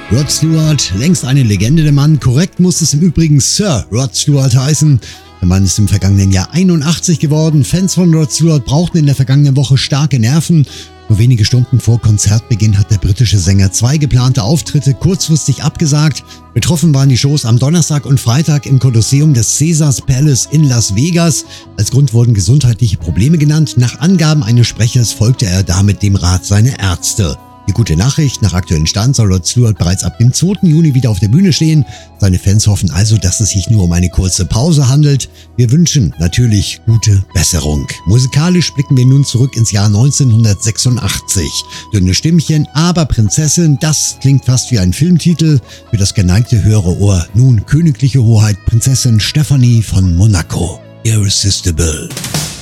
Rod Stewart, längst eine Legende der Mann. Korrekt muss es im Übrigen Sir Rod Stewart heißen. Der Mann ist im vergangenen Jahr 81 geworden. Fans von Rod Stewart brauchten in der vergangenen Woche starke Nerven. Nur wenige Stunden vor Konzertbeginn hat der britische Sänger 2 geplante Auftritte kurzfristig abgesagt. Betroffen waren die Shows am Donnerstag und Freitag im Kolosseum des Caesars Palace in Las Vegas. Als Grund wurden gesundheitliche Probleme genannt. Nach Angaben eines Sprechers folgte er damit dem Rat seiner Ärzte. Die gute Nachricht, nach aktuellem Stand soll Rod Stewart bereits ab dem 2. Juni wieder auf der Bühne stehen. Seine Fans hoffen also, dass es sich nur um eine kurze Pause handelt. Wir wünschen natürlich gute Besserung. Musikalisch blicken wir nun zurück ins Jahr 1986. Dünne Stimmchen, aber Prinzessin, das klingt fast wie ein Filmtitel. Für das geneigte höhere Ohr nun königliche Hoheit Prinzessin Stephanie von Monaco. Irresistible.